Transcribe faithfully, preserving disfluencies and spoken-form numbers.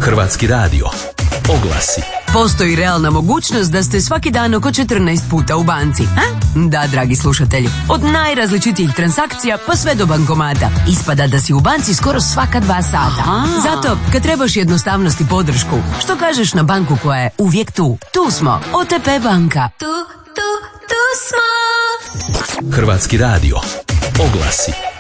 Hrvatski radio. Oglasi. Postoji realna mogućnost da ste svaki dan oko četrnaest puta u banci. Ha? Da, dragi slušatelji. Od najrazličitijih transakcija pa sve do bankomata. Ispada da si u banci skoro svaka dva sata. Aha. Zato, kad trebaš jednostavnost i podršku, što kažeš na banku koja je uvijek tu? Tu smo. O T P banka. Tu, tu, tu smo. Hrvatski radio. Oglasi.